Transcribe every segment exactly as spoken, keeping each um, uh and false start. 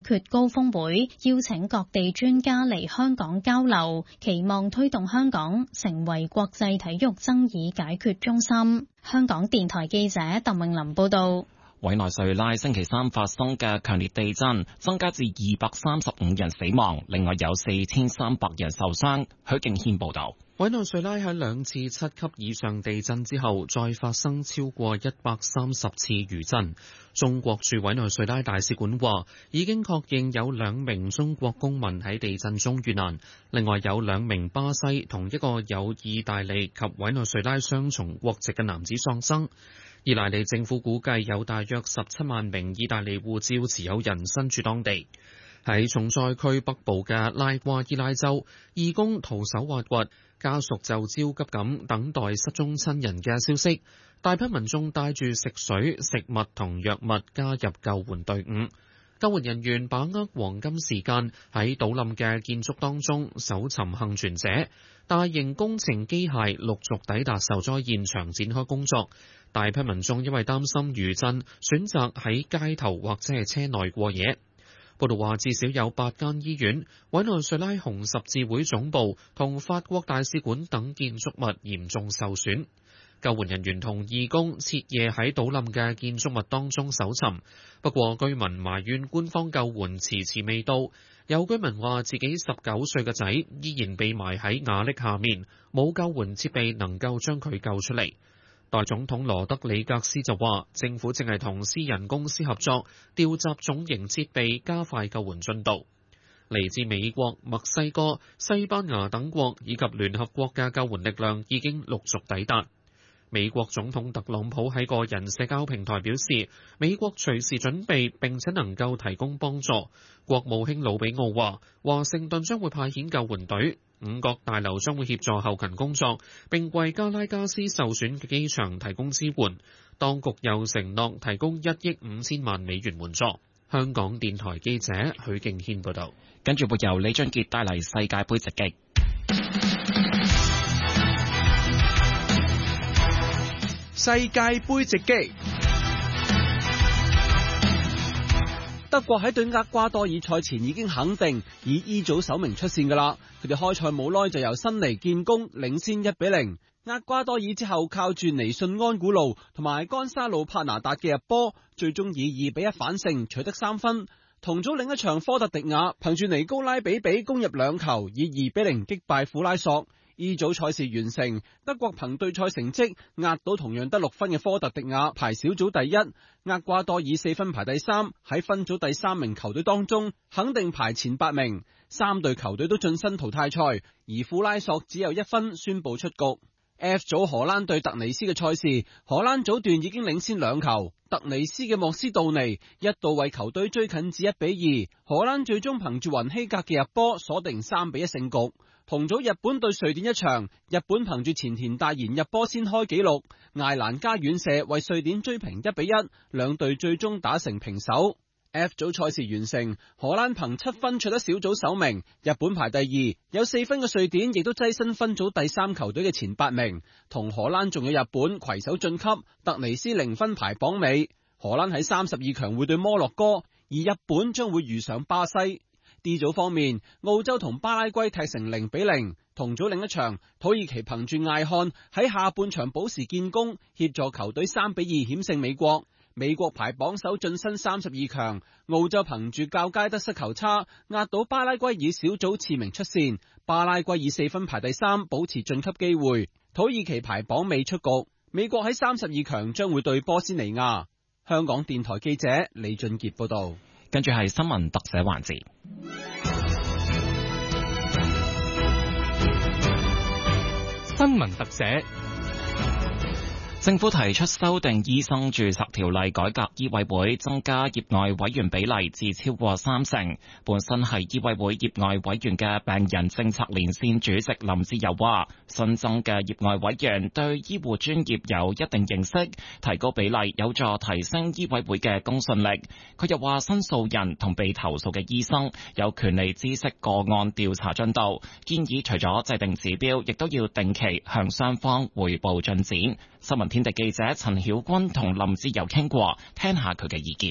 決高峰會，邀請各地專家嚟香港交流，期望推動香港成為國際體育爭議解決中心。香港電台記者鄧詠琳報道。 委內瑞拉星期三發生嘅強烈地震，增加至二百三十五人死亡，另外有四千三百人受傷。許敬軒報道。 委內瑞拉喺兩次七級以上地震之後，再發生超過一百三十次餘震。中國駐委內瑞拉大使館話，已經確認有兩名中國公民喺地震中遇難，另外有兩名巴西同一個有意大利及委內瑞拉雙重國籍嘅男子喪生。意大利政府估計有大約十七萬名意大利護照持有人身處當地。喺重災區北部嘅拉瓜伊拉州，義工徒手挖掘，家屬就焦急咁等待失蹤親人嘅消息。大批民眾帶住食水、食物同藥物加入救援隊伍。救援人員把握黃金時間喺倒冧嘅建築當中搜尋幸存者。大型工程機械陸續抵達受災現場展開工作。大批民眾因為擔心餘震，選擇喺街頭或者係車內過夜。報道話，至少有八間醫院、委內瑞拉紅十字會總部同法國大使館等建築物嚴重受損。救援人員同義工徹夜喺倒冧嘅建築物當中搜尋，不過居民埋怨官方救援遲遲未到。有居民話自己十九歲嘅仔依然被埋喺瓦礫下面，冇救援設備能夠將佢救出嚟。代總統羅德里格斯就話，政府正係同私人公司合作，調集重型設備，加快救援進度。嚟自美國、墨西哥、西班牙等國以及聯合國嘅救援力量已經陸續抵達。美國總統特朗普喺個人社交平台表示，美國隨時準備並且能夠提供幫助。國務卿魯比奧話，華盛頓將會派遣救援隊，五角大樓將會協助後勤工作，並為加拉加斯受損嘅機場提供支援。當局又承諾提供一億五千萬美元援助。香港電台記者許敬軒報道。 跟住會由李俊傑帶嚟世界盃直擊。 世界盃直擊，德國喺對厄瓜多爾賽前已經肯定以 E 組首名出線㗎喇。佢哋開賽冇耐就由辛尼建功，領先一比零。厄瓜多爾之後靠住尼遜安古路同埋甘沙路帕拿達嘅入波，最終以二比一反勝，取得三分。同組另一場科特迪瓦憑住尼高拉比比攻入兩球，以二比零擊敗庫拉索。E 組賽事完成，德國憑對賽成績壓倒同樣得六分嘅科特迪瓦，排小組第一。厄瓜多爾四分排第三，喺分組第三名球隊當中肯定排前八名。三隊球隊都晉身淘汰賽，而庫拉索只有一分宣布出局。F 組荷蘭對突尼斯嘅賽事，荷蘭組段已經領先兩球，突尼斯嘅莫斯道尼一度為球隊追近至一比二，荷蘭最終憑住雲希格嘅入波鎖定三比一勝局。同組日本對瑞典一場，日本憑住前田大賢入波先開紀錄，艾蘭加遠射為瑞典追平一比一，兩隊最終打成平手。F 組賽事完成，荷蘭憑七分取得小組首名，日本排第二，有四分嘅瑞典亦都躋身分組第三球隊嘅前八名，同荷蘭仲有日本攜手晉級，突尼斯零分排榜尾。荷蘭喺三十二強會對摩洛哥，而日本將會遇上巴西。D 組方面，澳洲同巴拉圭踢成零比零。同組另一場，土耳其憑住艾漢喺下半場補時建功，協助球隊三比二險勝美國。美國排榜首晉身三十二強，澳洲憑住較佳得失球差壓倒巴拉圭，以小組次名出線。巴拉圭以四分排第三，保持晉級機會。土耳其排榜未出局。美國喺三十二強將會對波斯尼亞。香港電台記者李俊傑報道。 跟住係新聞特寫環節。 新聞特寫。 政府提出修訂醫生註冊條例，改革醫委會，增加業外委員比例至超過三成。本身係醫委會業外委員嘅病人政策連線主席林志友話，新增嘅業外委員對醫護專業有一定認識，提高比例有助提升醫委會嘅公信力。佢又話，申訴人同被投訴嘅醫生有權利知悉個案調查進度，建議除咗制定指標，亦都要定期向雙方匯報進展。新聞天地記者陳曉君同林志友傾過，聽下佢嘅意見。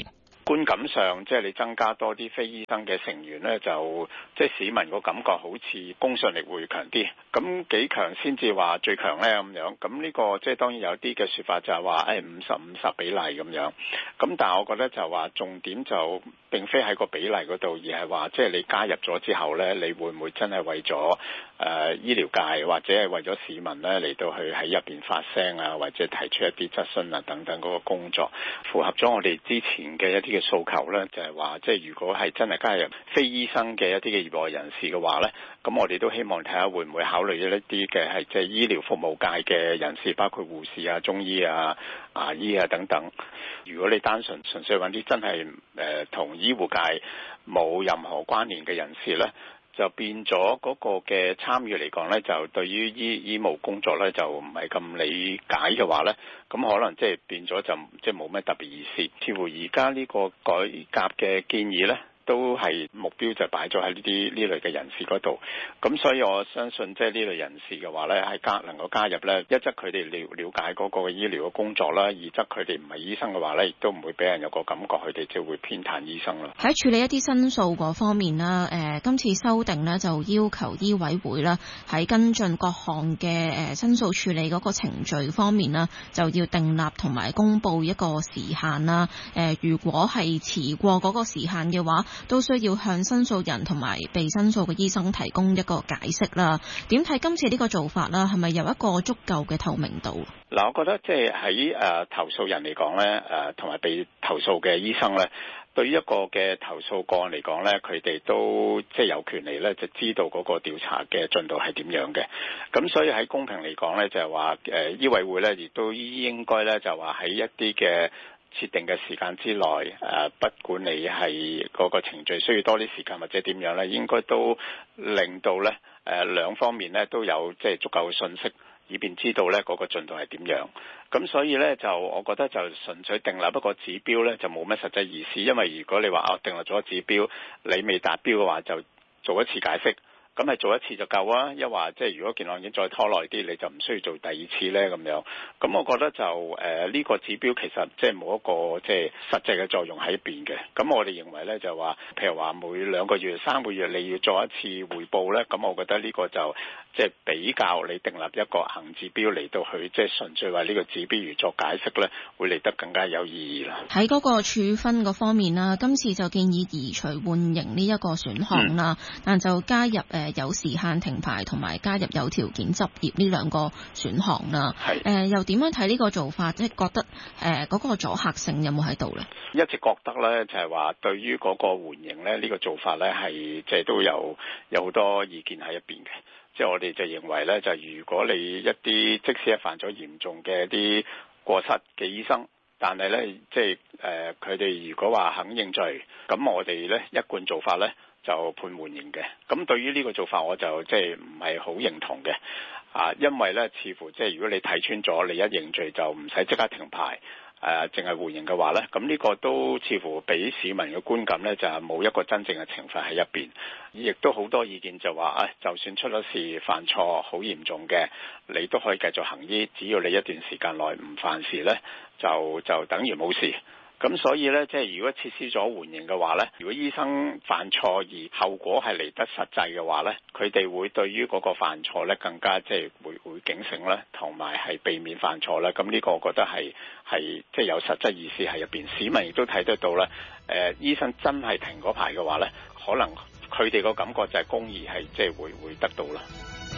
觀感上，即係你增加多啲非醫生嘅成員咧，就即係市民個感覺好似公信力會強啲。咁幾強先至話最強咧咁樣？咁呢個即係當然有啲嘅説法就係話誒五十五十比例咁樣。咁但係我覺得就話重點就並非喺個比例嗰度，而係話即係你加入咗之後咧，你會唔會真係為咗誒、呃、醫療界或者係為咗市民咧嚟到去喺入邊發聲啊，或者提出一啲質詢啊等等嗰個工作，符合咗我哋之前嘅一啲嘅訴求咧，就係話即係如果係真係加入非醫生嘅一啲嘅業內人士嘅話咧，咁我哋都希望睇下會唔會考慮一啲嘅係即係醫療服務界嘅人士，包括護士啊、中醫啊、牙醫啊等等。如果你單純純粹揾啲真係誒同醫護界冇任何關聯嘅人士咧，就變咗嗰個嘅參與嚟講咧，就對於醫醫務工作咧就唔係咁理解嘅話咧，咁可能即係變咗就即係冇咩特別意思。似乎而家呢個改革嘅建議咧，都係目標就擺咗喺呢啲呢類嘅人士嗰度，咁所以我相信即係呢類人士嘅話咧，係加能夠加入咧，一則佢哋了了解嗰個醫療嘅工作啦，二則佢哋唔係醫生嘅話咧，亦都唔會俾人有個感覺佢哋就會偏袒醫生啦。 喺處理一啲申訴嗰方面啦，誒、呃、今次修訂呢，就要求醫委會啦喺跟進各項嘅誒申訴處理嗰個程序方面啦，就要訂立同埋公佈一個時限啦。誒、呃、如果係遲過嗰個時限嘅話，都需要向申訴人同埋被申訴嘅醫生提供一個解釋啦。點睇今次呢個做法啦？係咪有一個足夠嘅透明度？ 嗱，我覺得即係喺誒投訴人嚟講咧，誒同埋被投訴嘅醫生咧，對於一個嘅投訴個案嚟講咧，佢哋都即係有權利咧，就知道嗰個調查嘅進度係點樣嘅。咁所以喺公平嚟講咧，就係話誒醫委會咧，亦都應該咧就話喺一啲嘅設定嘅時間之內，誒、呃，不管你係嗰個程序需要多啲時間或者點樣咧，應該都令到咧，誒、呃，兩方面咧都有即係足夠嘅信息，以便知道咧嗰個進度係點樣。咁所以咧就，我覺得就純粹訂立一個指標咧，就冇咩實際意思。因為如果你話啊訂立咗指標，你未達標嘅話，就做一次解釋。咁係做一次就夠啊！一話即係如果件案件再拖耐啲，你就唔需要做第二次咧咁樣。咁我覺得就誒呢、呃這個指標其實即係冇一個即係實際嘅作用喺邊嘅。咁我哋認為咧就話，譬如話每兩個月、三個月你要做一次匯報咧，咁我覺得呢個就即係比較你訂立一個硬指標嚟到去即係純粹話呢個指標而作解釋咧，會嚟得更加有意義啦。 喺嗰個處分嗰方面啦，今次就建議移除緩刑呢一個選項啦，嗯、但就加入誒。呃有時限停牌同埋加入有條件執業呢兩個選項啦。係誒、呃，又點樣睇呢個做法？即係覺得誒嗰、呃那個阻嚇性有冇喺度咧？ 一直覺得咧，就係、是、話對於嗰個緩刑咧，呢、這個做法咧係即係都有有好多意見喺入邊嘅。即係我哋就認為咧，就如果你一啲即使係犯咗嚴重嘅一啲過失嘅醫生，但係咧即係誒佢哋如果話肯認罪，咁我哋咧一貫做法咧，就判緩刑嘅。咁對於呢個做法我就即係唔係好認同嘅啊，因為咧似乎即係如果你睇穿咗，你一認罪就唔使即刻停牌，誒淨係緩刑嘅話咧，咁呢個都似乎俾市民嘅觀感咧就係冇一個真正嘅懲罰喺入邊，亦都好多意見就話啊，就算出咗事犯錯好嚴重嘅，你都可以繼續行醫，只要你一段時間內唔犯事咧，就就等於冇事。咁所以咧，即係如果撤銷咗緩刑嘅話咧，如果醫生犯錯而後果係嚟得實際嘅話咧，佢哋會對於嗰個犯錯咧更加即係會會警醒咧，同埋係避免犯錯咧。咁呢個我覺得係係即係有實質意思喺入邊，市民亦都睇得到咧。誒、呃，醫生真係停嗰排嘅話咧，可能佢哋個感覺就係公義係即係會會得到啦。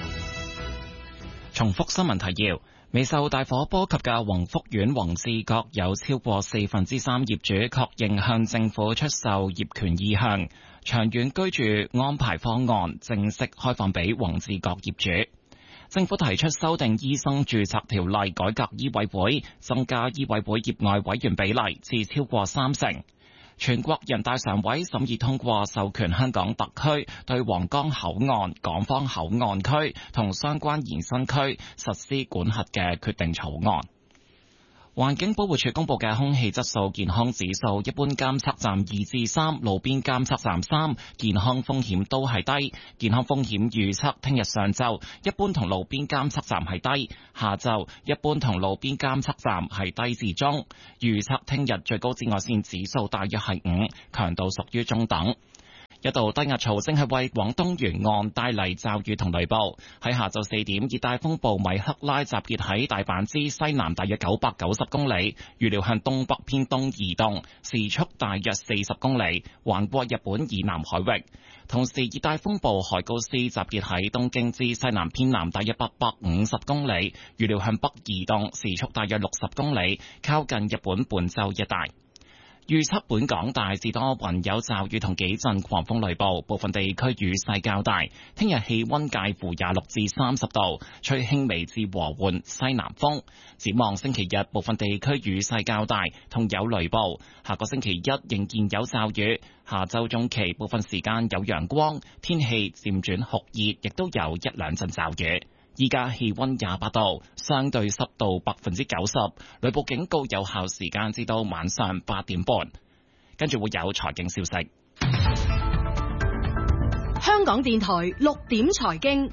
重複新聞提要。未受大火波及嘅宏福苑宏志閣有超過四分之三業主確認向政府出售業權意向，長遠居住安排方案正式開放俾宏志閣業主。政府提出修訂醫生註冊條例，改革醫委會，增加醫委會業外委員比例至超過三成。全國人大常委審議通過授權香港特區對皇崗口岸、港方口岸區同相關延伸區實施管轄嘅決定草案。 環境保護署公布嘅空氣質素健康指數，一般監測站二至三，路邊監測站三，健康風險都係低。健康風險預測，聽日上晝一般同路邊監測站係低，下晝一般同路邊監測站係低至中。預測聽日最高紫外線指數大約係五，強度屬於中等。一道低壓槽正係為廣東沿岸帶嚟驟雨同雷暴。喺下晝四點，熱帶風暴米克拉集結喺大阪之西南大約九百九十公里，預料向東北偏東移動，時速大約四十公里，橫過日本以南海域。同時，熱帶風暴海高斯集結喺東京之西南偏南大約八百五十公里，預料向北移動，時速大約六十公里，靠近日本本州一帶。預測本港大致多雲，有驟雨同幾陣狂風雷暴，部分地區雨勢較大。聽日氣溫介乎廿六至三十度，吹輕微至和緩西南風。展望星期日，部分地區雨勢較大，同有雷暴。下個星期一仍然有驟雨，下周中期部分時間有陽光，天氣漸轉酷熱，亦都有一兩陣驟雨。依家氣溫廿八度，相對濕度百分之九十，雷暴警告有效時間至到晚上八點半。跟住會有財經消息。 香港電台六點財經，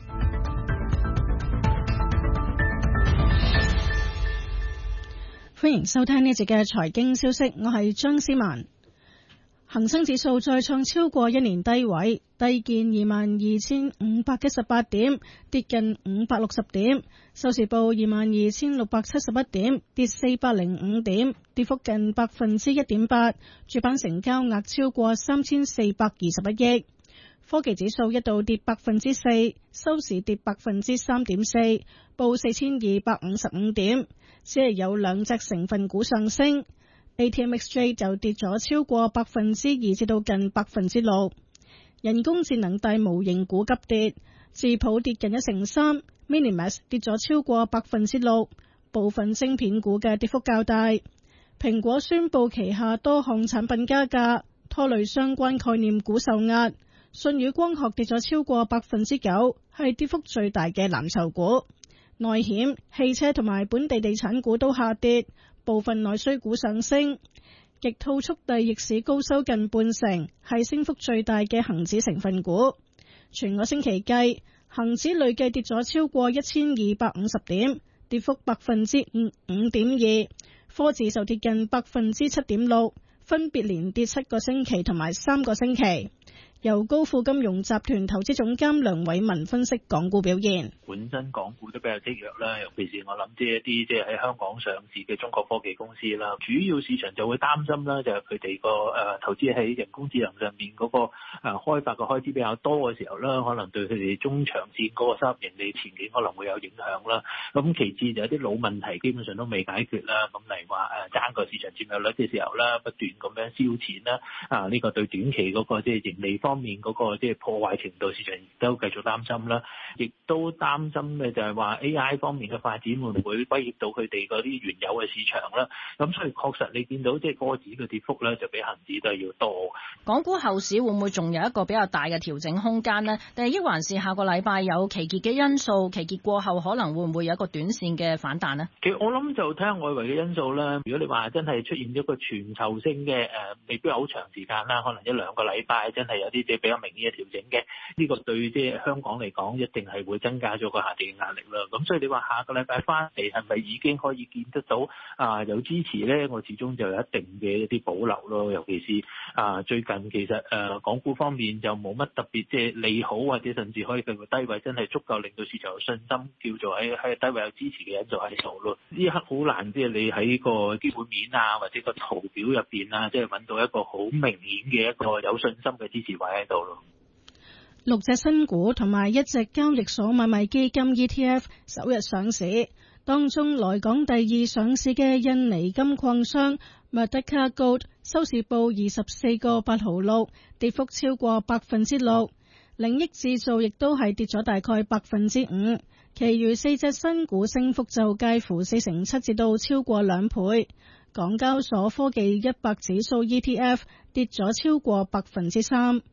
歡迎收聽呢節嘅財經消息，我係張思文。恒生指數再創超過一年低位，低見二萬二千五百一十八點，跌近五百六十點，收市報二萬二千六百七十一點，跌四百零五點，跌幅近百分之一點八。主板成交額超過三千四百二十一億。科技指數一度跌百分之四，收市跌百分之三點四，報四千二百五十五點，只係有兩隻成分股上升。A T M X J 就跌咗超過百分之二至到近百分之六。人工智能大模型股急跌，智譜跌近一成三 ，Minimax 跌咗超過百分之六。部分晶片股嘅跌幅較大。蘋果宣布旗下多項產品加價，拖累相關概念股受壓。舜宇光學跌咗超過百分之九，係跌幅最大嘅藍籌股。內險、汽車同埋本地地產股都下跌。部分內需股上升，極兔速遞逆市高收近半成，係升幅最大嘅恒指成分股。全個星期計，恒指累計跌咗超過一千二百五十點，跌幅百分之五五點二。科指就跌近百分之七點六，分別連跌七個星期同埋三個星期。由高富金融集團投資總監梁偉文分析港股表現。 本身港股都比較積弱啦，尤其是我諗即係一啲即係喺香港上市嘅中國科技公司啦，主要市場就會擔心啦，就係佢哋個誒投資喺人工智能上面嗰個誒開發嘅開支比較多嘅時候啦，可能對佢哋中長線嗰個收入盈利前景可能會有影響啦。咁其次就有啲老問題基本上都未解決啦，咁例如話誒爭個市場佔有率嘅時候啦，不斷咁樣燒錢啦，啊呢個對短期嗰個即係盈利方面嗰個即係破壞程度，市場都繼續擔心啦，亦都擔心嘅就係話 A I 方面嘅發展會唔會威脅到佢哋嗰啲原有嘅市場啦。咁所以確實你見到即係個指嘅跌幅咧，就比恒指都係要多。 港股後市會唔會仲有一個比較大嘅調整空間呢？定係抑還是下個禮拜有期結嘅因素，期結過後可能會唔會有一個短線嘅反彈呢？ 其實我諗就睇下外圍嘅因素啦。如果你話真係出現咗個全球性嘅誒，未必好長時間啦，可能一兩個禮拜真係有啲即係比較明顯嘅調整嘅，呢個對即係香港嚟講一定係會增加咗個下跌嘅壓力啦。咁所以你話下個禮拜翻嚟係咪已經可以見得到啊有支持咧？我始終就有一定嘅一啲保留咯。尤其是啊最近其實誒港股方面就冇乜特別即係利好，或者甚至可以繼續低位，真係足夠令到市場有信心，叫做喺喺低位有支持嘅因素喺度咯。呢一刻好難即係你喺個基本面啊或者個圖表入邊啊，即係揾到一個好明顯嘅一個有信心嘅支持位喺度咯。 六隻新股同埋一隻交易所買賣基金 E T F 首日上市，當中來港第二上市嘅印尼金礦商 Merdeka Gold 收市報二十四個八毫六，跌幅超過百分之六。領益指數亦都係跌咗大概百分之五，其餘四隻新股升幅就介乎四成七至到超過兩倍。港交所科技一百指數 E T F 跌咗超過百分之三。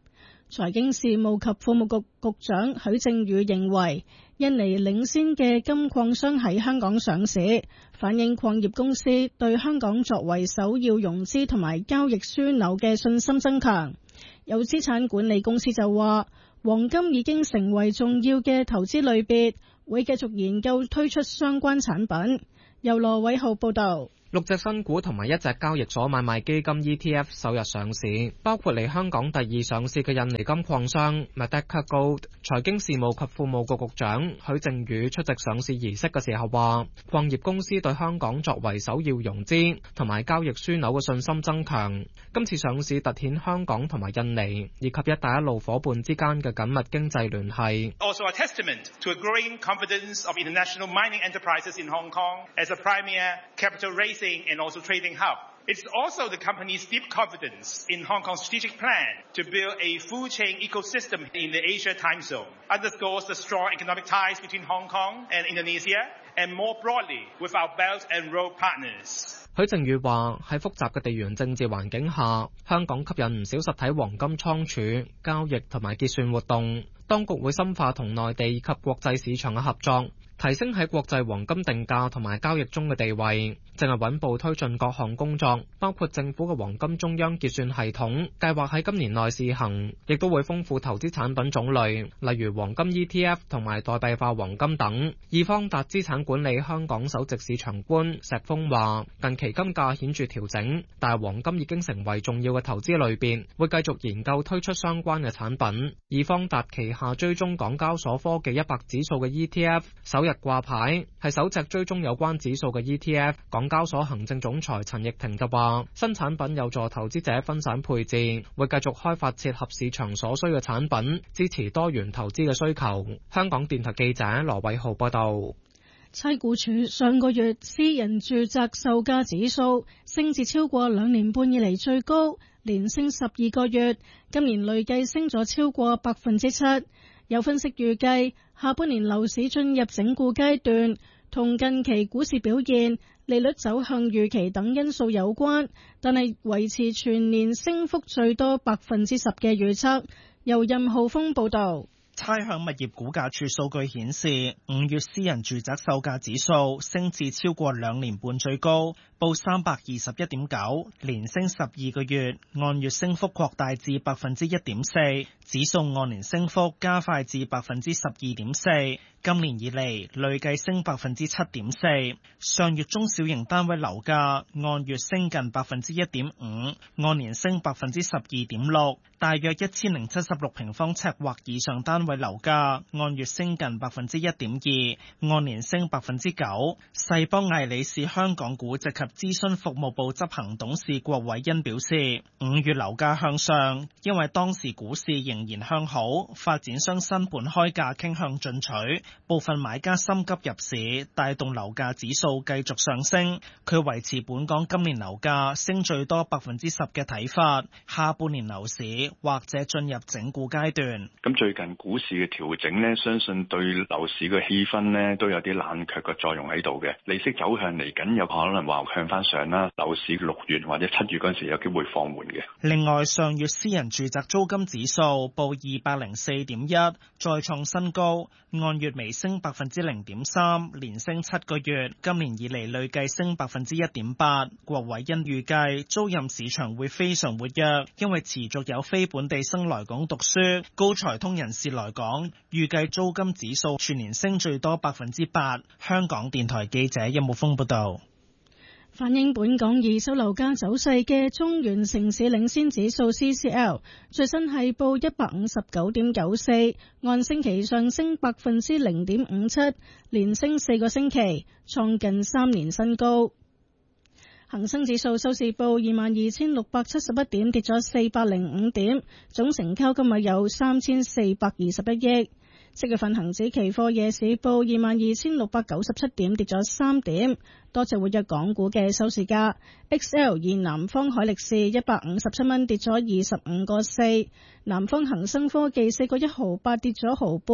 財經事務及庫務局局長許正宇認為，印尼領先嘅金礦商喺香港上市，反映礦業公司對香港作為首要融資同埋交易樞紐嘅信心增強。有資產管理公司就話，黃金已經成為重要嘅投資類別，會繼續研究推出相關產品。由羅偉浩報道。 六隻新股同埋一隻交易所買賣基金 E T F 首日上市，包括嚟香港第二上市嘅印尼金礦商 Merdeka Gold。財經事務及庫務局局長許正宇出席上市儀式嘅時候話，礦業公司對香港作為首要融資同埋交易樞紐嘅信心增強。今次上市凸顯香港同埋印尼以及一帶一路伙伴之間嘅緊密經濟聯繫。 Also a testament to a growing confidence of international mining enterprises in Hong Kong as a premier capital raising and also trading hub. It's also the company's deep confidence in Hong Kong's strategic plan to build a full chain ecosystem in the Asia time zone. Underscores the strong economic ties between Hong Kong and Indonesia, and more broadly with our Belt and Road partners. 許正宇話，喺複雜嘅地緣政治環境下，香港吸引唔少實體黃金倉儲、交易同埋結算活動。當局會深化同內地以及國際市場嘅合作，提升喺國際黃金定價同埋交易中嘅地位，正係穩步推進各項工作，包括政府嘅黃金中央結算系統，計劃喺今年內試行，亦都會豐富投資產品種類，例如黃金 E T F 同埋代幣化黃金等。易方達資產管理香港首席市場官石峰話，近期金價顯著調整，但係黃金已經成為重要嘅投資類別，會繼續研究推出相關嘅產品。易方達旗下追蹤港交所科技一百指數嘅 E T F 首日掛牌，係首隻追蹤有關指數嘅 E T F。港交所行政總裁陳奕婷就話，新產品有助投資者分散配置，會繼續開發切合市場所需嘅產品，支持多元投資嘅需求。香港電台記者羅偉浩報道。 差估署上個月私人住宅售價指數升至超過兩年半以嚟最高，連升十二個月，今年累計升咗超過百分之七。有分析預計，下半年樓市進入整固階段，同近期股市表現、利率走向預期等因素有關，但係維持全年升幅最多百分之十嘅預測。由任浩峰報道。 差餉物業估價署數據顯示，五月私人住宅售價指數升至超過兩年半最高，報三百二十一點九，連升十二個月，按月升幅擴大至百分之一點四，指數按年升幅加快至百分之十二點四，今年以嚟累計升百分之七點四。上月中小型單位樓價按月升近百分之一點五，按年升百分之十二點六，大約一千零七十六平方尺或以上單位樓價按月升近百分之一點二，按年升百分之九。世邦魏理仕香港估值及諮詢服務部執行董事郭偉恩表示，五月樓價向上，因為當時股市仍然向好，發展商新盤開價傾向進取，部分買家心急入市，帶動樓價指數繼續上升。佢維持本港今年樓價升最多百分之十嘅睇法，下半年樓市或者進入整固階段。 咁最近股市嘅調整呢，相信對樓市嘅氣氛呢都有啲冷卻嘅作用喺度嘅。利息走向嚟緊有可能話向翻上啦，樓市六月或者七月嗰陣時有機會放緩嘅。 另外，上月私人住宅租金指數報二百零四點一，再創新高，按月微升百分之零點三，連升七個月，今年以嚟累計升百分之一點八。郭偉恩預計租賃市場會非常活躍，因為持續有非本地生來港讀書、高才通人士來港，預計租金指數全年升最多百分之八。香港電台記者任木峰報道。 反映本港二手樓價走勢嘅中原城市領先指數 C C L 最新係報一百五十九點九四，按星期上升百分之零點五七，連升四個星期，創近三年新高。恒生指數收市報二萬二千六百七十一點，跌咗四百零五點，總成交今日有三千四百二十一億。即月份恒指期貨夜市報二萬二千六百九十七點，跌咗三點。多隻活躍港股嘅收市價 ，X L 以南方海力士一百五十七蚊，跌咗二十五個四；南方恒生科技四個一毫八，跌咗毫半；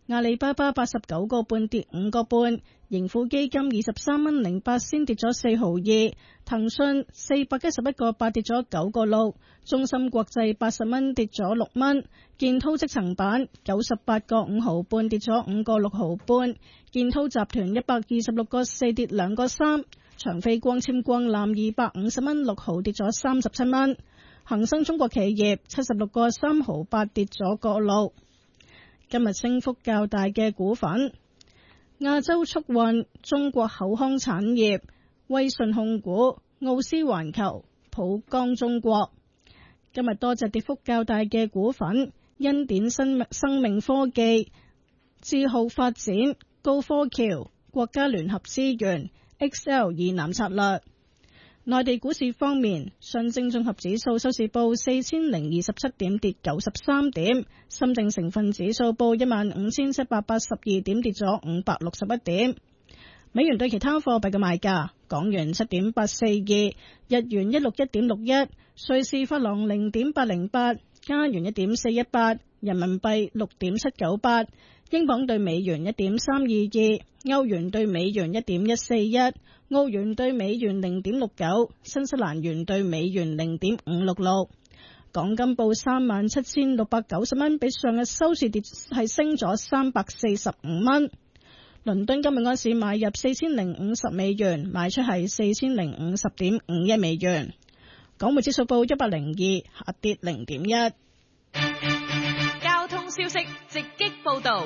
阿里巴巴八十九個半跌五個半，盈富基金二十三蚊零八仙跌咗四毫二，騰訊四百一十一個八跌咗九個六，中芯國際八十蚊跌咗六蚊，建滔積層板九十八個五毫半跌咗五個六毫半，建滔集團一百二十六個四跌兩個三，長飛光纖光纜二百五十蚊六毫跌咗三十七蚊，恒生中國企業七十六個三毫八跌咗個六。今日升幅較大嘅股份：亞洲速運、中國口腔產業、威信控股、奧斯環球、浦江中國。今日多隻跌幅較大嘅股份：恩典生生命科技、智浩發展、高科橋、國家聯合資源、X L 以南策略。內地股市方面，上證綜合指數收市報四千零二十七點，跌九十三點；深證成分指數報一萬五千七百八十二點，跌咗五百六十一點。美元對其他貨幣嘅賣價：港元七點八四二，日元一六一點六一，瑞士法郎零點八零八，加元一點四一八，人民幣六點七九八，英鎊對美元一點三二二，歐元對美元一點一四一，澳元對美元零點六九，新西蘭元對美元零點五六六。港金報三萬七千六百九十蚊，比上日收市跌係升咗三百四十五蚊。倫敦今日嗰市買入四千零五十美元，賣出係四千零五十點五一美元。港匯指數報一百零二，下跌零點一。 交通消息直擊報道。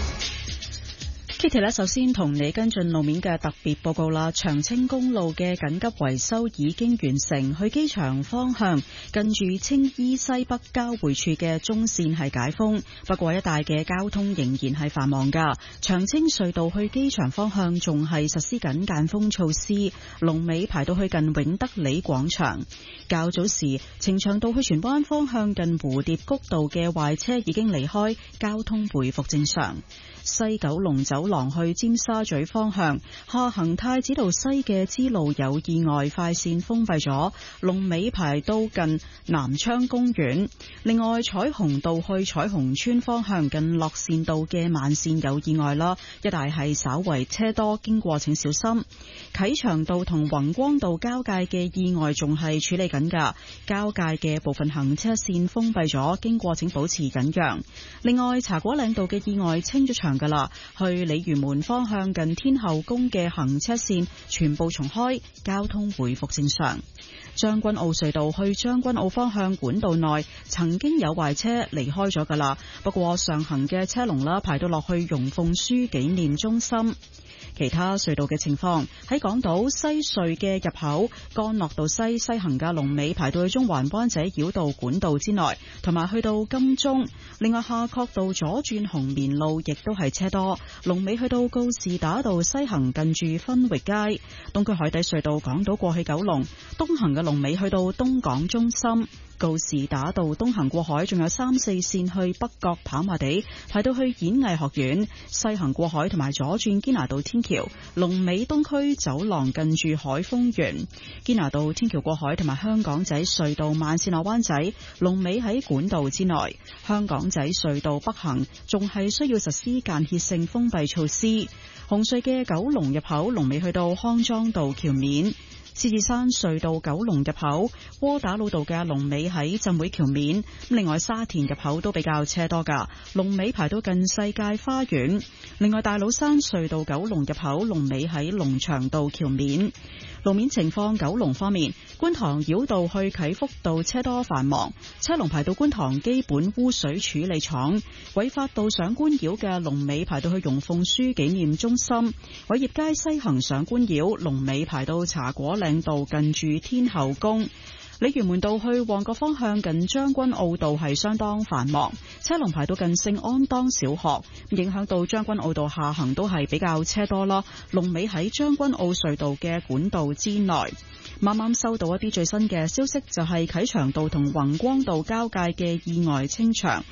Kitty 咧，首先同你跟進路面嘅特別報告啦。長青公路嘅緊急維修已經完成，去機場方向近住青衣西北交匯處嘅中線係解封，不過一帶嘅交通仍然係繁忙噶。長青隧道去機場方向仲係實施緊間封措施，龍尾排到去近永德里廣場。較早時，呈祥道去荃灣方向近蝴蝶谷道嘅壞車已經離開，交通回復正常。西九龍走廊去尖沙咀方向下行太子道西嘅支路有意外，快線封閉咗，龍尾排到近南昌公園。另外，彩虹道去彩虹村方向近樂善道嘅慢線有意外啦，一帶係稍為車多，經過請小心。啟祥道同宏光道交界嘅意外仲係處理緊噶，交界嘅部分行車線封閉咗，經過請保持緊讓。另外，茶果嶺道嘅意外清咗場噶啦，去鯉魚門方向近天后宮嘅行車線全部重開，交通回復正常。將軍澳隧道去將軍澳方向管道內曾經有壞車離開咗噶啦，不過上行嘅車龍啦排到落去容鳳書紀念中心。其他隧道嘅情況，喺港島西隧嘅入口干諾道西西行嘅龍尾排到去中環灣仔繞道管道之內，同埋去到金鐘。另外，夏慤道左轉紅棉路亦都係車多，龍尾去到告士打道西行近住分域街。東區海底隧道港島過去九龍東行嘅龍尾去到東港中心。告士打道東行過海，仲有三四線去北角跑馬地，排到去演藝學院；西行過海同埋左轉堅拿道天橋，龍尾東區走廊近住海豐園。堅拿道天橋過海同埋香港仔隧道慢線落灣仔，龍尾喺管道之內。香港仔隧道北行仲係需要實施間歇性封閉措施。紅隧嘅九龍入口龍尾去到康莊道橋面。獅子山隧道九龍入口窩打老道嘅龍尾喺浸會橋面，另外沙田入口都比較車多噶，龍尾排到近世界花園。另外大老山隧道九龍入口龍尾喺龍翔道橋面。路面情況，九龍方面，觀塘繞道去啟福道車多繁忙，車龍排到觀塘基本污水處理廠。偉發道上官繞嘅龍尾排到去容鳳書紀念中心。偉業街西行上官繞龍尾排到茶果嶺道近住天后宮。鯉魚門道去旺角方向近將軍澳道係相當繁忙，車龍排到近聖安當小學，影響到將軍澳道下行都係比較車多啦。龍尾喺將軍澳隧道嘅管道之內。啱啱收到一啲最新嘅消息，就係啟祥道同宏光道交界嘅意外清場。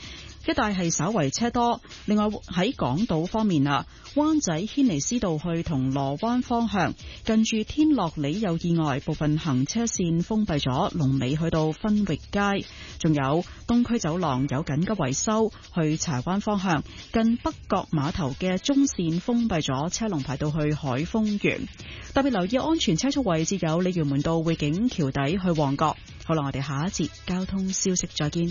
一帶係稍為車多。另外喺港島方面啊，灣仔軒尼詩道去銅鑼灣方向，近住天樂里有意外，部分行車線封閉咗，龍尾去到分域街。仲有東區走廊有緊急維修，去柴灣方向，近北角碼頭嘅中線封閉咗，車龍排到去海豐園。特別留意安全車速位置有鯉魚門道匯景橋底去旺角。好啦，我哋下一節交通消息再見。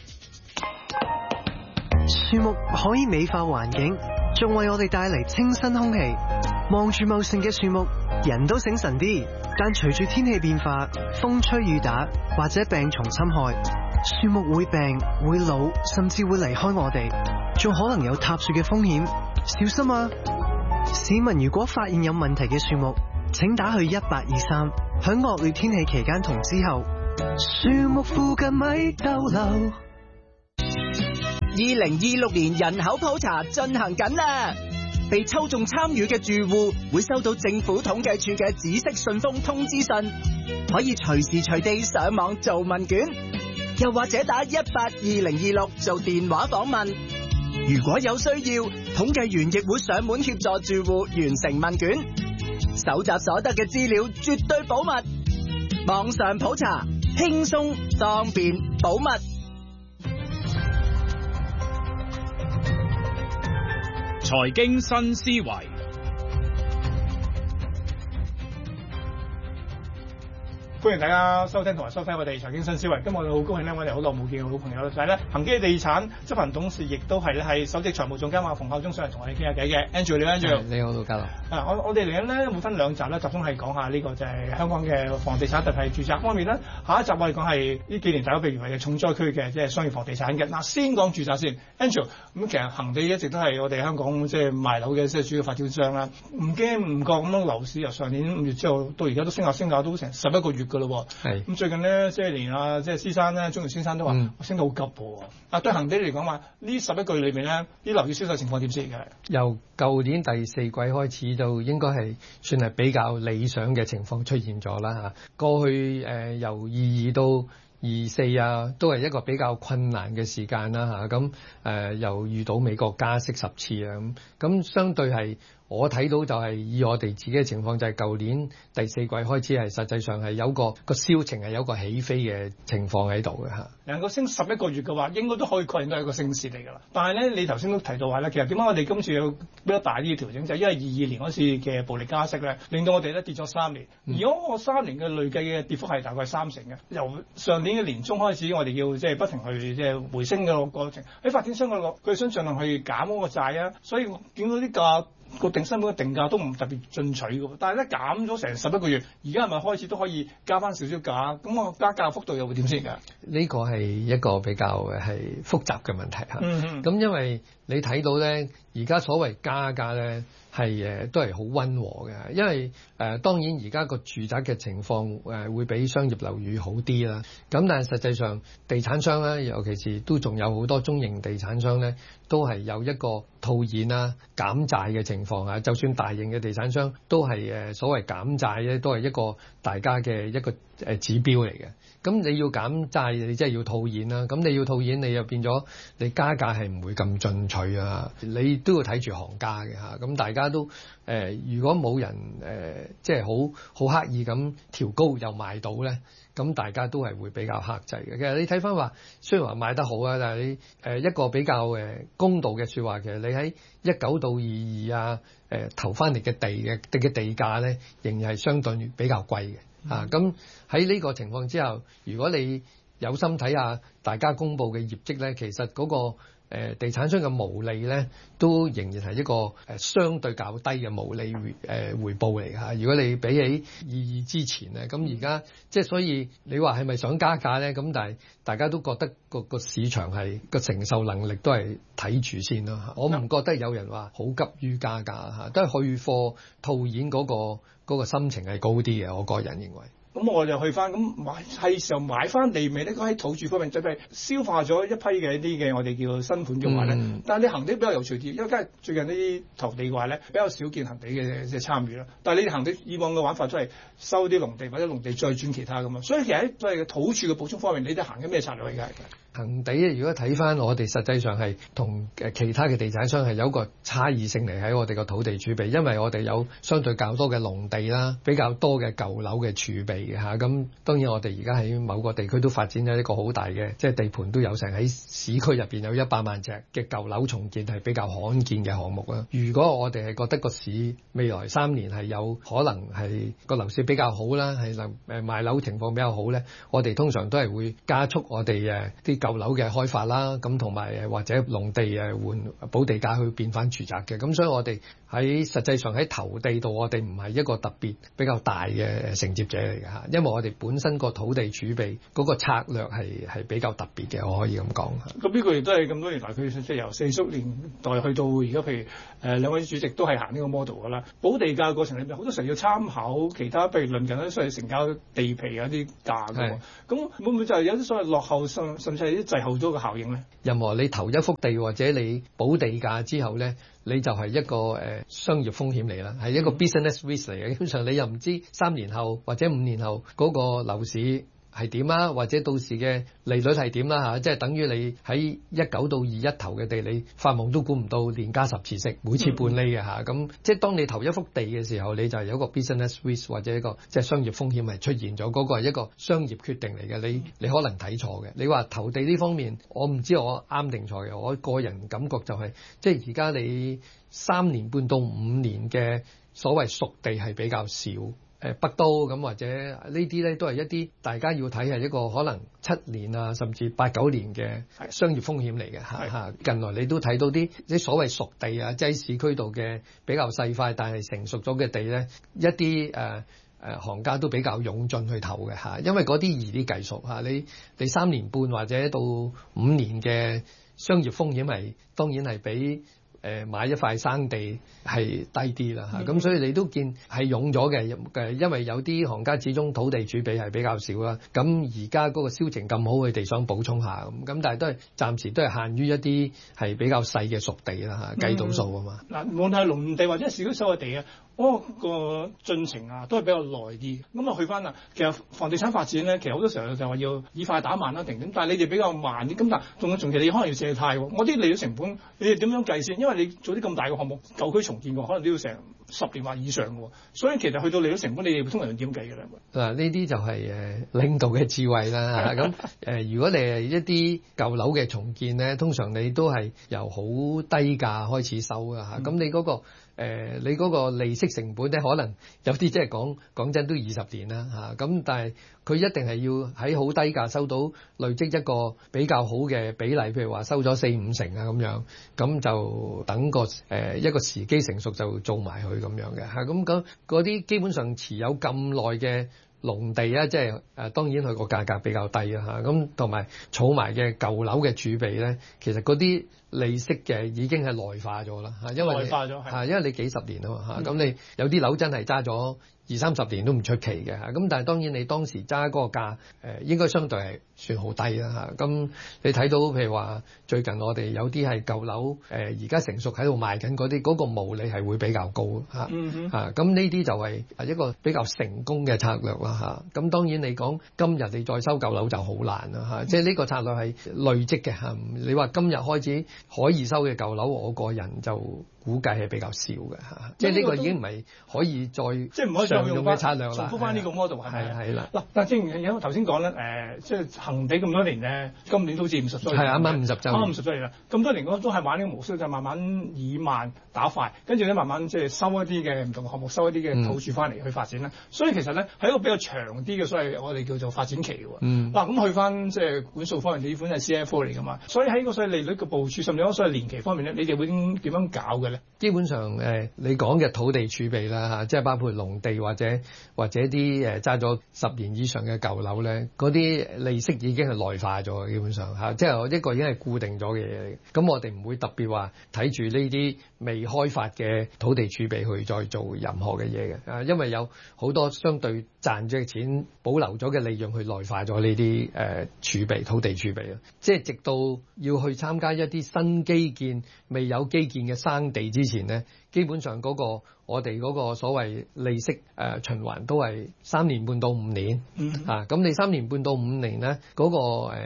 樹木可以美化環境，仲為我哋帶嚟清新空氣。望住茂盛嘅樹木，人都醒神啲。但隨住天氣變化，風吹雨打或者病蟲侵害，樹木會病、會老，甚至會離開我哋，仲可能有塌樹嘅風險。小心啊！市民如果發現有問題嘅樹木，請打去一八二三。響惡劣天氣期間同之後，樹木附近咪逗留。 二零二六年人口普查進行緊啦，被抽中參與嘅住戶會收到政府統計處嘅紫色信封通知信，可以隨時隨地上網做問卷，又或者打一八二零二六做電話訪問。如果有需要，統計員亦會上門協助住戶完成問卷，搜集所得嘅資料絕對保密。網上普查，輕鬆方便保密。 財經新思維， 歡迎大家收聽同埋收睇我哋財經新思維。今日我哋好高興咧，我哋好耐冇見嘅好朋友就係咧恒基地產執行董事，亦都係咧係首席財務總監馬馮孝忠上嚟同我哋傾下偈嘅。Andrew 你好 Andrew， 你好，盧家樂。 啊，我我哋嚟緊咧會分兩集咧，集中係講下呢個就係香港嘅房地產特別係住宅方面咧。下一集我哋講係呢幾年大家譬如係重災區嘅即係商業房地產嘅。嗱，先講住宅先 ，Andrew。咁其實恒地一直都係我哋香港即係賣樓嘅即係主要發展商啦。唔驚唔覺咁樣樓市由上年五月之後到而家都升下升下都成十一個月㗎咯。係。咁最近呢，即係連啊，即係施生咧，鍾耀先生都話、嗯、升得好急喎。啊，對恒地嚟講話，呢十一個月裏面呢，啲樓宇銷售情況點先嘅？ 由舊年第四季開始就應該係算係比較理想嘅情況出現咗啦嚇。過去誒、呃、由二二到二四啊，都係一個比較困難嘅時間啦嚇。咁、啊、誒、呃、又遇到美國加息十次啊咁，咁相對係。我睇到就係以我哋自己嘅情況，就係舊年第四季開始係實際上係有個個銷情係有個起飛嘅情況喺度嘅嚇。 能夠升十一個月嘅話，應該都可以確認到係一個升市嚟㗎啦。但係咧，你頭先都提到話咧，其實點解我哋今次有比較大啲嘅調整，就係、是、因為二二年嗰次嘅暴力加息咧，令到我哋咧跌咗三年。而嗰個三年嘅累計嘅跌幅係大概三成嘅。由上年嘅年中開始，我哋要即係不停去即係回升嘅過程。喺發展商嗰度，佢想盡量去減嗰個債啊，所以見到啲價。個定新盤嘅定價都唔特別進取嘅，但係咧減咗成十一個月，而家係咪開始都可以加翻少少價？咁我加價幅度又會點先㗎？ 呢個係一個比較係複雜嘅問題嚇。咁、嗯嗯、因為你睇到咧，而家所謂加價咧係誒都係好溫和嘅，因為誒、呃、當然而家個住宅嘅情況誒、呃、會比商業樓宇好啲啦。咁但係實際上地產商咧，尤其是都仲有好多中型地產商咧，都係有一個套現啊減債嘅情況啊。就算大型嘅地產商都係誒所謂減債咧，都係一個大家嘅一個誒指標嚟嘅。咁你要減債，你即係要套現啦。咁你要套現，你又變咗你加價係唔會咁進取啊。你都要睇住行家嘅嚇。咁大家都誒、呃，如果冇人誒、呃，即係好好刻意咁調高又賣到咧，咁大家都係會比較克制嘅。其實你睇翻話，雖然話賣得好啊，但係你誒一個比較誒公道嘅説話，其實你喺一九到二二啊，誒投翻嚟嘅地嘅嘅地價咧，仍然係相對比較貴嘅。啊，咁喺呢個情況之下，如果你有心睇下大家公布嘅業績咧，其實嗰、那個誒、呃、地產商嘅毛利咧，都仍然係一個誒、呃、相對較低嘅毛利回誒、呃、回報嚟嚇。如果你比起二二之前咧，咁而家即係所以你話係咪想加價咧？咁但係大家都覺得個個市場係個承受能力都係睇住先咯嚇。我唔覺得有人話好急於加價嚇，都係去貨套現嗰、那個。嗰個心情係高啲嘅，我個人認為。咁我就去翻咁買係時候買翻地未呢？佢喺土著方面就係消化咗一批嘅一啲嘅我哋叫新盤嘅話咧。嗯、但係你恒地比較有趣啲，因為家最近呢啲投地嘅話咧比較少見恒地嘅即係參與啦。但係你恒地以往嘅玩法都係收啲農地或者農地再轉其他咁嘛。所以其實喺土著嘅補充方面，你哋行緊咩策略嚟㗎？ 恒地如果睇翻我哋實際上係同誒其他嘅地產商係有一個差異性嚟喺我哋個土地儲備，因為我哋有相對較多嘅農地啦，比較多嘅舊樓嘅儲備嘅嚇。咁當然我哋而家喺某個地區都發展咗一個好大嘅，即係地盤都有成喺市區入邊有一百萬尺嘅舊樓重建，係比較罕見嘅項目啦。如果我哋係覺得個市未來三年係有可能係個樓市比較好啦，係能誒賣樓情況比較好咧，我哋通常都係會加速我哋誒啲舊樓嘅開發啦，咁同埋誒或者農地誒換補地價去變翻住宅嘅，咁所以我哋喺實際上喺投地度，我哋唔係一個特別比較大嘅承接者嚟嘅嚇，因為我哋本身個土地儲備嗰個策略係係比較特別嘅，我可以咁講。 咁呢個亦都係咁多年來佢即係由四叔年代去到而家，譬如誒、呃、兩位主席都係行呢個 model 㗎啦。補地價過程裏面好多時候要參考其他，譬如鄰近嗰啲所謂成交地皮嗰啲價㗎。咁會唔會就係有啲所謂落後甚甚至係啲滯後咗嘅效應咧？ 任何你投一幅地或者你補地價之後咧，你就係一個誒、呃、商業風險嚟啦，係一個 business risk 嚟嘅。基本上你又唔知三年後或者五年後嗰個樓市係點啊，或者到時嘅利率係點啦嚇，即係等於你喺一九到二一投嘅地，你發夢都估唔到連加十次息，每次半厘嘅嚇。咁、嗯、即係當你投一幅地嘅時候，你就係有一個 business risk 或者一個即係商業風險係出現咗，嗰、那個係一個商業決定嚟嘅。你你可能睇錯嘅。你話投地呢方面，我唔知我啱定錯嘅。我個人感覺就係、是、即係而家你三年半到五年嘅所謂熟地係比較少。誒北都咁或者呢啲咧都係一啲大家要睇係一個可能七年啊甚至八九年嘅商業風險嚟嘅嚇嚇。近來你都睇到啲啲所謂熟地啊，即係市區度嘅比較細塊但係成熟咗嘅地咧，一啲誒誒行家都比較勇進去投嘅嚇，因為嗰啲易啲計數嚇。你你三年半或者到五年嘅商業風險係當然係比誒買一塊生地係低啲啦嚇，咁、嗯、所以你都見係湧咗嘅，誒因為有啲行家始終土地儲備係比較少啦，咁而家嗰個銷情咁好，佢哋想補充下咁，咁但係都係暫時都係限於一啲係比較細嘅熟地啦嚇，計到數啊嘛。嗱、嗯，無論係農地或者市區收嘅地啊，嗰、那個進程啊都係比較耐啲。咁啊去翻啊，其實房地產發展咧，其實好多時候就話要以快打慢啦，定點，但係你哋比較慢啲。咁但係仲仲其實你可能要借貸喎，我啲利率成本你哋點樣計先？因為你做啲咁大嘅項目，舊區重建嘅可能都要成十年或以上嘅，所以其實去到利率成本，你哋通常點計嘅咧？嗱，呢啲就係誒領導嘅智慧啦。咁誒，如果你係一啲舊樓嘅重建咧，通常你都係由好低價開始收啊嚇。咁、嗯、你嗰、嗰個。誒、呃，你嗰個利息成本咧，可能有啲即係講講真都二十年啦嚇，咁、啊、但係佢一定係要喺好低價收到累積一個比較好嘅比例，譬如話收咗四五成啊咁樣，咁就等個誒、呃、一個時機成熟就做埋佢咁樣嘅嚇，咁咁嗰啲基本上持有咁耐嘅農地啊，即係誒當然佢個價格比較低啊嚇，咁同埋儲埋嘅舊樓嘅儲備咧，其實嗰啲利息嘅已經係內化咗啦嚇，因為內化咗係，因為你幾十年啊嘛嚇，咁、嗯、你有啲樓真係揸咗二三十年都唔出奇嘅嚇，咁但係當然你當時揸嗰個價誒應該相對係算好低啦嚇，咁你睇到譬如話最近我哋有啲係舊樓誒而家成熟喺度賣緊嗰啲，嗰個毛利係會比較高嚇嚇，咁呢啲就係一個比較成功嘅策略啦嚇，咁當然你講今日你再收舊樓就好難啦嚇，即係呢個策略係累積嘅嚇，你話今日開始可以收嘅舊樓，我個人就估計係比較少嘅嚇，即係呢個已經唔係可以再即係唔可以常用嘅策略啦。重複翻呢個 model 係咪？係啦。嗱，但係正如有頭先講咧，誒，即係恒地咁多年咧，今年都好似五十歲。係啱啱五十週。啱啱五十歲嚟啦。咁多年我都係玩呢個模式，就係、慢慢以慢打快，跟住咧慢慢即係收一啲嘅唔同項目，收一啲嘅土儲翻嚟去發展啦、嗯。所以其實咧係一個比較長啲嘅，所謂我哋叫做發展期喎。嗯。嗱，咁去翻即係管數方面，呢款係 C F O 嚟㗎嘛，所以喺個所謂利率嘅部署，甚至講所謂年期方面咧，你哋會點樣搞嘅咧？基本上誒、呃，你講嘅土地儲備啦嚇，即係包括農地或者或者啲誒揸咗十年以上嘅舊樓咧，嗰啲利息已經係內化咗，基本上嚇、啊，即係一個已經係固定咗嘅嘢嚟。咁我哋唔會特別話睇住呢啲未開發嘅土地儲備去再做任何嘅嘢嘅，啊，因為有好多相對賺咗嘅錢保留咗嘅利潤去內化咗呢啲誒儲備土地儲備啊，即係直到要去參加一啲新基建未有基建嘅生地之前咧，基本上嗰個我哋嗰個所謂利息誒、呃、循環都係三年半到五年、嗯、啊，咁你三年半到五年咧嗰、嗰個誒。呃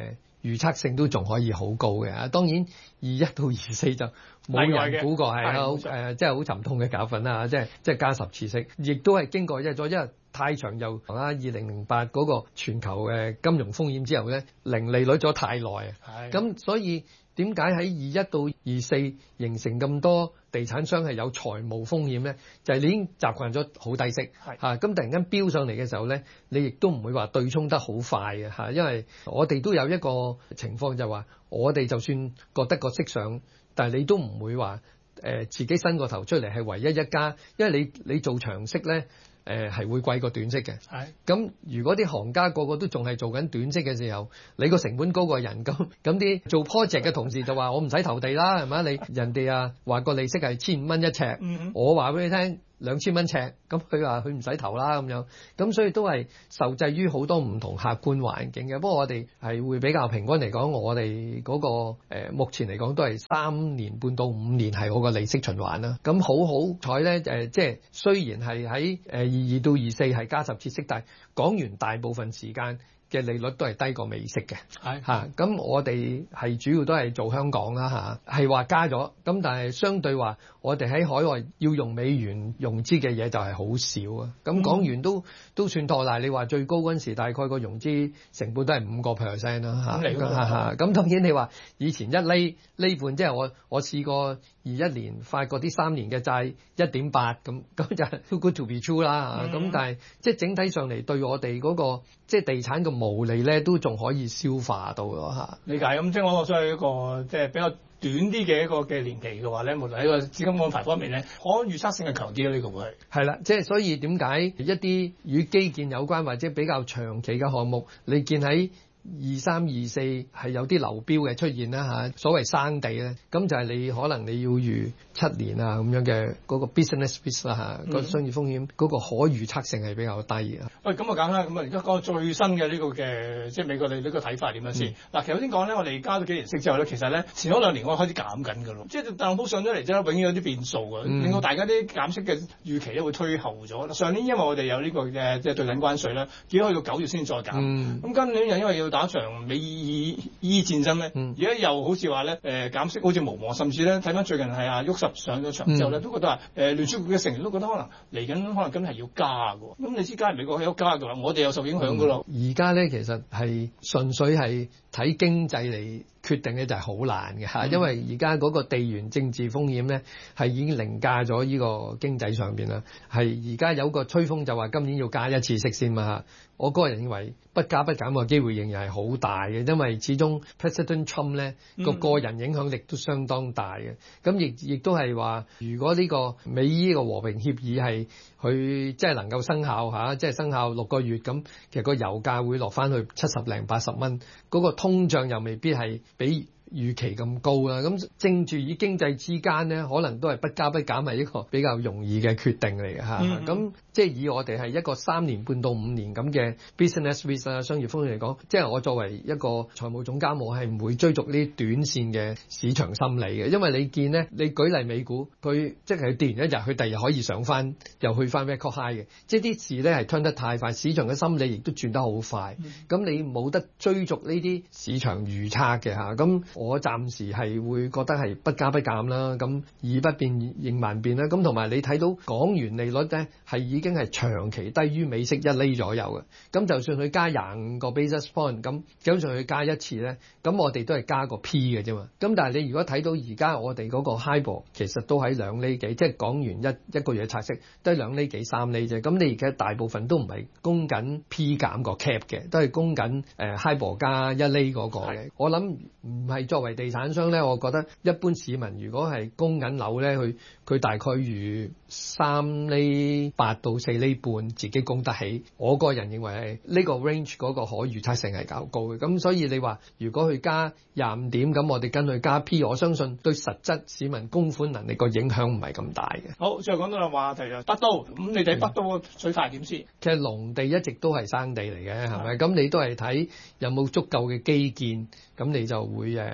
預測性都仲可以好高嘅。當然二一到二四就冇人估過係好誒，即係好沉痛嘅教訓啦，即係即係加十次息，亦都係經過一咗，因為太長又啦，二零零八嗰個全球嘅金融風險之後咧，零利率咗太耐啊，咁所以點解喺二一到二四形成咁多地產商係有財務風險咧？就係、是、你已經習慣咗好低息嚇，咁、啊、突然間飆上嚟嘅時候咧，你亦都唔會話對沖得好快嘅嚇，因為我哋都有一個情況就係話，我哋就算覺得個息上，但係你都唔會話誒、呃、自己伸個頭出嚟係唯一一家，因為你你做長息咧。誒係、呃、會貴過短息嘅，咁如果啲行家個個都仲係做緊短息嘅時候，你個成本高過人，咁咁啲做 project 嘅同事就話我唔使投地啦，係咪？你人哋啊話個利息係千五蚊一尺，嗯、我話俾你聽兩千蚊尺，咁佢話佢唔使投啦咁樣，咁所以都係受制於好多唔同客觀環境嘅。不過我哋係會比較平均嚟講，我哋嗰、那個、呃、目前嚟講都係三年半到五年係我個利息循環啦。咁好好彩咧誒，即係雖然係喺誒二二到二四係加十次息，但係講完大部分時間嘅利率都係低過美息嘅，係嚇。咁我哋係主要都係做香港啦嚇，係話加咗，咁但係相對話我哋喺海外要用美元融資嘅嘢就係好少啊。咁講完都、嗯、都算妥，但係你話最高嗰陣時大概個融資成本都係五個 percent 啦嚇。咁咁當然你話以前一厘厘半，即係我我試過二一年發過啲三年嘅債一點八咁，咁就 too good to be true 啦。咁、嗯、但係即係整體上嚟對我哋嗰、那個即係地產嘅毛利咧都仲可以消化到咯嚇。理解。咁即係我所謂一個即係比較短啲嘅一個嘅年期嘅話咧，無論喺個資金安排方面咧，可預測性係強啲咯。呢個會係係啦，即係所以點解一啲與基建有關或者比較長期嘅項目，你見喺二三二四係有啲流標嘅出現啦嚇，所謂生地咧，咁就係你可能你要預七年啊咁樣嘅嗰個 business risk 啦嚇，個商業風險嗰個可預測性係比較低啊。喂，咁啊講啦，咁啊而家講最新嘅呢個嘅即係美國你呢個睇法點樣先？嗱、嗯，其實頭先講咧，我哋加咗幾年息之後咧，其實咧前嗰兩年我開始減緊㗎咯，即係特朗普上咗嚟之後，永遠有啲變數㗎，嗯、令到大家啲減息嘅預期咧會推後咗。上年因為我哋有呢個嘅即係對等關稅啦，結果去到九月先再減，咁、嗯、今年又因為要打場美伊伊戰爭咧，而家、嗯、又好似話咧誒減息好似無望，甚至咧睇翻最近係啊沃什上咗場之後咧，嗯、都覺得話誒聯儲局嘅成員都覺得可能嚟緊可能今日係要加㗎。咁你知加美國係有加㗎啦，我哋又受影響㗎咯。而家咧其實係純粹係睇經濟嚟決定咧，就係好難嘅嚇，因為而家嗰個地緣政治風險咧係已經凌駕咗呢個經濟上邊啦。係而家有個吹風就話今年要加一次息先嘛嚇。我個人認為不加不減嘅機會仍然係好大嘅，因為始終 President Trump 咧個個人影響力都相當大嘅。咁亦亦都係話，如果呢個美伊個和平協議係佢即係能夠生效嚇，即係生效六個月咁，其實個油價會落翻去七十零八十蚊，嗰個通脹又未必係比預期咁高啦，咁政治與經濟之間呢，可能都係不加不減係一個比較容易嘅決定嚟嘅嚇。咁、嗯嗯、即係以我哋係一個三年半到五年咁嘅 business risk 啊商業風險嚟講，即係我作為一個財務總監，我係唔會追逐呢啲短線嘅市場心理嘅，因為你見呢，你舉例美股，佢即係跌完一日，佢第二日可以上翻，又去翻 record high 嘅，即係啲事呢係吞得太快，市場嘅心理亦都轉得好快，咁、嗯、你冇得追逐呢啲市場預測嘅嚇，咁。我暫時係會覺得係不加不減啦，咁以不變應萬變啦，咁同埋你睇到港元利率咧係已經係長期低於美息一厘左右嘅，咁就算佢加廿五個 basis point，咁就算佢加一次咧，咁我哋都係加個 P 嘅啫嘛，咁但係你如果睇到而家我哋嗰個 HIBOR 其實都喺兩厘幾，即係港元一一個月拆息都係兩厘幾三厘啫，咁你而家大部分都唔係供緊 P 減個 cap 嘅，都係供緊誒 HIBOR 加一厘嗰個嘅，我諗唔係作為地產商咧，我覺得一般市民如果係供緊樓咧，佢佢大概預三厘八到四厘半自己供得起。我個人認為係呢個 range 嗰個可預測性係較高嘅。咁所以你話如果佢加廿五點，咁我哋跟佢加 P， 我相信對實質市民供款能力個影響唔係咁大嘅。好，最後講到個話題就北都，咁你哋北都個取態點先？其實農地一直都係生地嚟嘅，係咪？咁你都係睇有冇足夠嘅基建，咁你就會誒。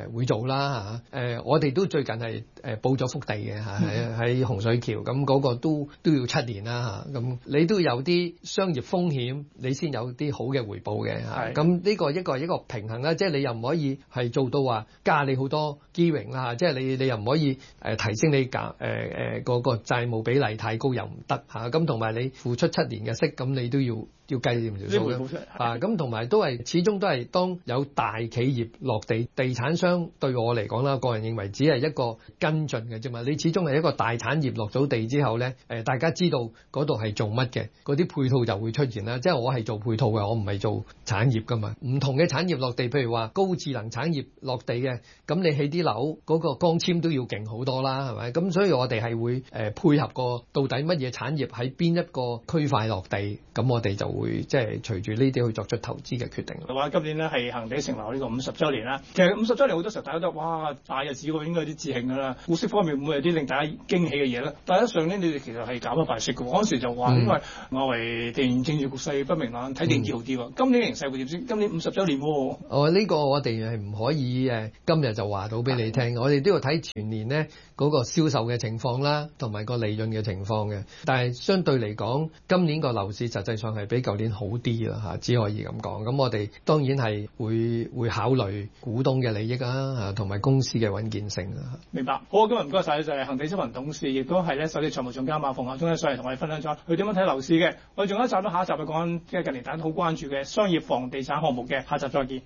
誒會做啦嚇。誒我哋都最近係誒報咗幅地嘅嚇，喺喺洪水橋，咁嗰個都都要七年啦嚇。咁你都有啲商業風險，你先有啲好嘅回報嘅嚇。咁呢個一個一個平衡啦，即係你又唔可以係做到話加你好多 gearing 啦，即係你你又唔可以誒提升你價誒誒嗰個債務比例太高又唔得嚇。咁同埋你付出七年嘅息，咁你都要要計掂條數嘅啊。咁同埋都係始終都係當有大企業落地，地產商對我嚟講啦，個人認為只係一個跟進嘅啫嘛。你始終係一個大產業落咗地之後咧，誒大家知道嗰度係做乜嘅，嗰啲配套就會出現啦。即係我係做配套嘅，我唔係做產業噶嘛。唔同嘅產業落地，譬如話高智能產業落地嘅，咁你起啲樓嗰個光纖都要勁好多啦，係咪？咁所以我哋係會誒配合個到底乜嘢產業喺邊一個區塊落地，咁我哋就會即係隨住呢啲去作出投資嘅決定。 話今年呢係恒地成立呢個五十週年啦，其實五十週年好多時候大家都哇大日子喎，應該有啲致慶㗎啦。股息方面會唔會有啲令大家驚喜嘅嘢咧？但係上年你哋其實係減咗派息嘅，嗰陣時就話因為外圍地緣政治局勢不明朗，睇定啲好啲喎。嗯、今年形勢會點先？今年五十週年喎。 哦，呢、呢個我哋係唔可以誒今日就話到俾你聽，我哋都要睇全年呢嗰個銷售嘅情況啦，同埋個利潤嘅情況嘅。但係相對嚟講，今年個樓市實際上係比舊年好啲啦嚇，只可以咁講。咁我哋當然係會會考慮股東嘅利益啊，嚇同埋公司嘅穩健性啊。 明白。好，今日唔該晒，就係恒地執行董事，亦都係咧首席財務總監馬鳳嫺中上嚟同我哋分享咗佢點樣睇樓市嘅。我哋仲有一集，到下一集去講即係近年大家好關注嘅商業房地產項目嘅。下集再見。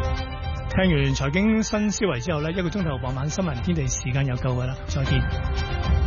聽完財經新思維之後呢，一個鐘頭傍晚新聞天地時間有夠㗎啦，再見。